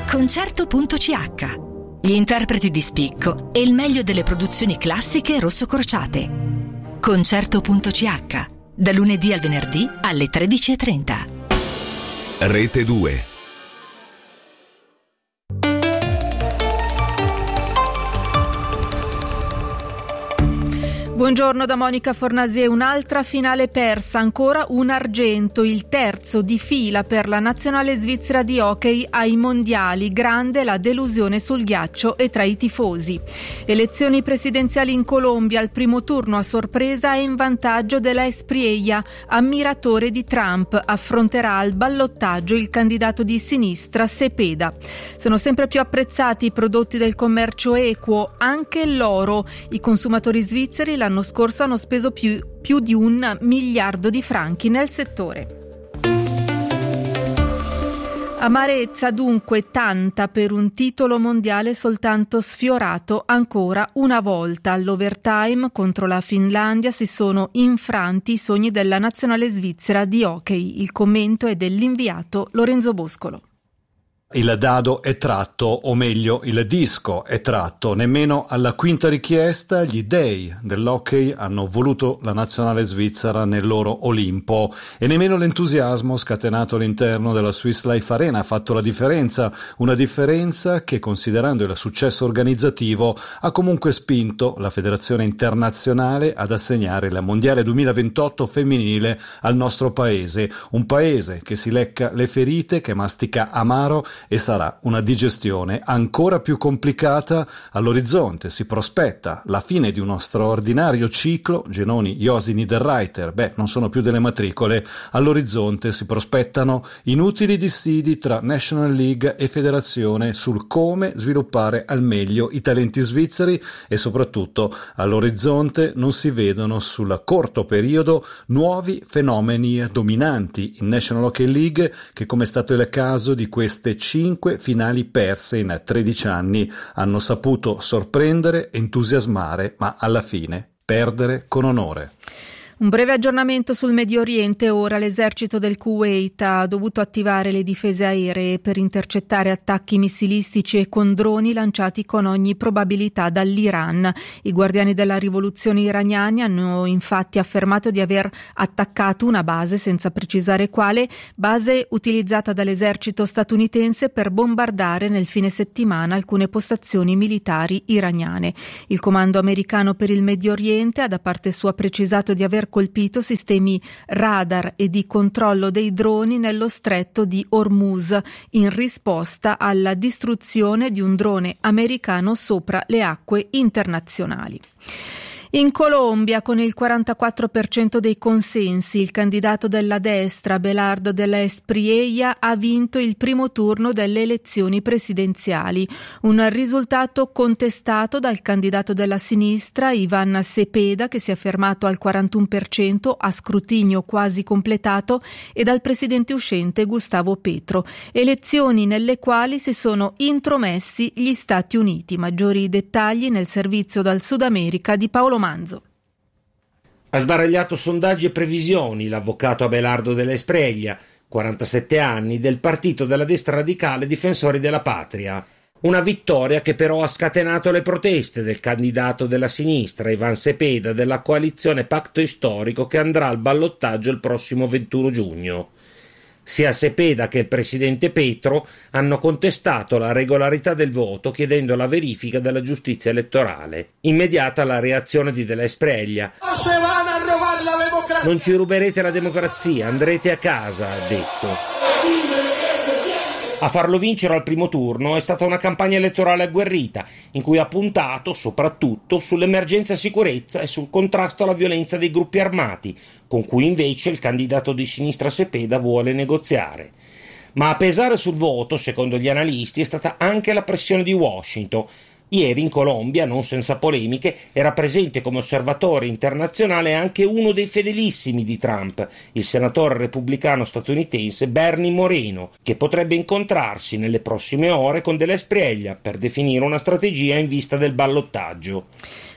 Concerto.ch. Gli interpreti di spicco e il meglio delle produzioni classiche rosso-crociate. Concerto.ch. Da lunedì al venerdì alle 13:30. Rete 2. Buongiorno da Monica Fornasier. Un'altra finale persa, ancora un argento, il terzo di fila per la nazionale svizzera di hockey ai mondiali. Grande la delusione sul ghiaccio e tra i tifosi. Elezioni presidenziali in Colombia, al primo turno a sorpresa e in vantaggio della Espriella, ammiratore di Trump. Affronterà al ballottaggio il candidato di sinistra Cepeda. Sono sempre più apprezzati i prodotti del commercio equo, anche l'oro. I consumatori svizzeri l'anno scorso hanno speso più di 1 miliardo di franchi nel settore. Amarezza dunque tanta per un titolo mondiale soltanto sfiorato ancora una volta. All'overtime contro la Finlandia si sono infranti i sogni della nazionale svizzera di hockey. Il commento è dell'inviato Lorenzo Boscolo. Il dado è tratto, o meglio il disco è tratto. Nemmeno alla quinta richiesta gli dei dell'hockey hanno voluto la nazionale svizzera nel loro Olimpo e nemmeno l'entusiasmo scatenato all'interno della Swiss Life Arena ha fatto la differenza, una differenza che, considerando il successo organizzativo, ha comunque spinto la Federazione Internazionale ad assegnare la Mondiale 2028 femminile al nostro paese, un paese che si lecca le ferite, che mastica amaro e sarà una digestione ancora più complicata. All'orizzonte si prospetta la fine di uno straordinario ciclo. Genoni, Josi, Niederreiter, non sono più delle matricole. All'orizzonte si prospettano inutili dissidi tra National League e Federazione sul come sviluppare al meglio i talenti svizzeri e soprattutto all'orizzonte non si vedono sul corto periodo nuovi fenomeni dominanti in National Hockey League che, come è stato il caso di queste 5 finali perse in 13 anni, hanno saputo sorprendere, entusiasmare, ma alla fine perdere con onore. Un breve aggiornamento sul Medio Oriente. Ora l'esercito del Kuwait ha dovuto attivare le difese aeree per intercettare attacchi missilistici e con droni lanciati con ogni probabilità dall'Iran. I guardiani della rivoluzione iraniani hanno infatti affermato di aver attaccato una base, senza precisare quale, base utilizzata dall'esercito statunitense per bombardare nel fine settimana alcune postazioni militari iraniane. Il comando americano per il Medio Oriente ha da parte sua precisato di aver colpito sistemi radar e di controllo dei droni nello stretto di Hormuz in risposta alla distruzione di un drone americano sopra le acque internazionali. In Colombia, con il 44% dei consensi, il candidato della destra, Abelardo de la Espriella, ha vinto il primo turno delle elezioni presidenziali. Un risultato contestato dal candidato della sinistra, Iván Cepeda, che si è fermato al 41% a scrutinio quasi completato, e dal presidente uscente Gustavo Petro. Elezioni nelle quali si sono intromessi gli Stati Uniti. Maggiori dettagli nel servizio dal Sud America di Paolo Manzo. Ha sbaragliato sondaggi e previsioni l'avvocato Abelardo de la Espriella, 47 anni, del partito della destra radicale Difensori della Patria. Una vittoria che però ha scatenato le proteste del candidato della sinistra, Iván Cepeda, della coalizione Pacto Storico, che andrà al ballottaggio il prossimo 21 giugno. Sia Cepeda che il presidente Petro hanno contestato la regolarità del voto, chiedendo la verifica della giustizia elettorale. Immediata la reazione di De la Espriella. Non ci ruberete la democrazia, andrete a casa, ha detto. A farlo vincere al primo turno è stata una campagna elettorale agguerrita, in cui ha puntato soprattutto sull'emergenza sicurezza e sul contrasto alla violenza dei gruppi armati, con cui invece il candidato di sinistra Cepeda vuole negoziare. Ma a pesare sul voto, secondo gli analisti, è stata anche la pressione di Washington. Ieri in Colombia, non senza polemiche, era presente come osservatore internazionale anche uno dei fedelissimi di Trump, il senatore repubblicano statunitense Bernie Moreno, che potrebbe incontrarsi nelle prossime ore con De la Espriella per definire una strategia in vista del ballottaggio.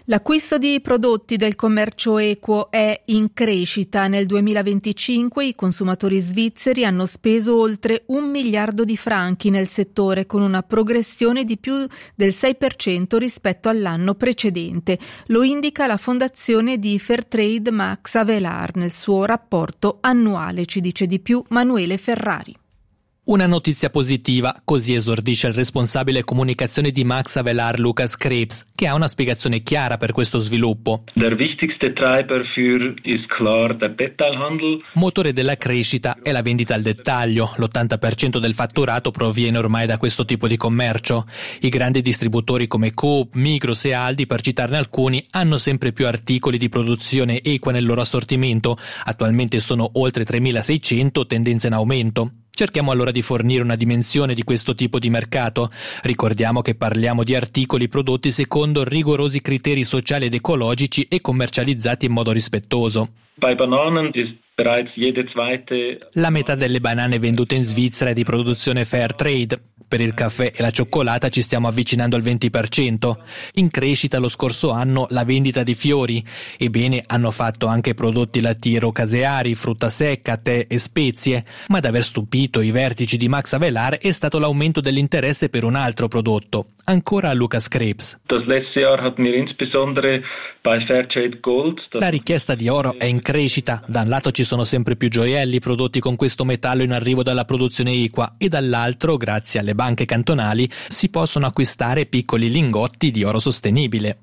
L'acquisto di prodotti del commercio equo è in crescita. Nel 2025 i consumatori svizzeri hanno speso oltre 1 miliardo di franchi nel settore, con una progressione di più del 6% rispetto all'anno precedente. Lo indica la fondazione di Fairtrade Max Avelar nel suo rapporto annuale. Ci dice di più Manuele Ferrari. Una notizia positiva, così esordisce il responsabile comunicazione di Max Avelar Lucas Krebs, che ha una spiegazione chiara per questo sviluppo. Der wichtigste Treiber ist klar der Detailhandel. Motore della crescita è la vendita al dettaglio. L'80% del fatturato proviene ormai da questo tipo di commercio. I grandi distributori come Coop, Migros e Aldi, per citarne alcuni, hanno sempre più articoli di produzione equa nel loro assortimento. Attualmente sono oltre 3.600, tendenza in aumento. Cerchiamo allora di fornire una dimensione di questo tipo di mercato. Ricordiamo che parliamo di articoli prodotti secondo rigorosi criteri sociali ed ecologici e commercializzati in modo rispettoso. Bei Bananen ist bereits jede zweite. La metà delle banane vendute in Svizzera è di produzione fair trade. Per il caffè e la cioccolata ci stiamo avvicinando al 20%. In crescita lo scorso anno la vendita di fiori. Ebbene, hanno fatto anche prodotti lattiero-caseari, frutta secca, tè e spezie. Ma ad aver stupito i vertici di Max Avelar è stato l'aumento dell'interesse per un altro prodotto. Ancora a Lucas Krebs. Das letzte Jahr hatten wir insbesondere bei Fairtrade Gold. La richiesta di oro è in crescita. Da un lato ci sono sempre più gioielli prodotti con questo metallo in arrivo dalla produzione equa e dall'altro, grazie alle banche cantonali, si possono acquistare piccoli lingotti di oro sostenibile.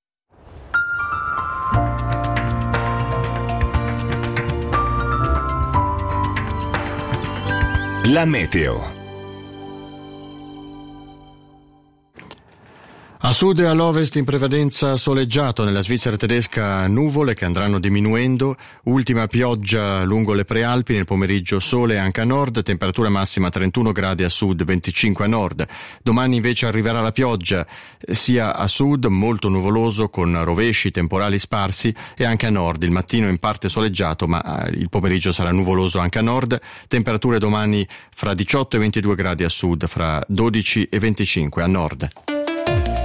La meteo. A sud e all'ovest in prevalenza soleggiato, nella Svizzera tedesca nuvole che andranno diminuendo, ultima pioggia lungo le prealpi, nel pomeriggio sole anche a nord, temperatura massima 31 gradi a sud, 25 a nord. Domani invece arriverà la pioggia sia a sud, molto nuvoloso con rovesci, temporali sparsi, e anche a nord, il mattino in parte soleggiato ma il pomeriggio sarà nuvoloso anche a nord, temperature domani fra 18 e 22 gradi a sud, fra 12 e 25 a nord.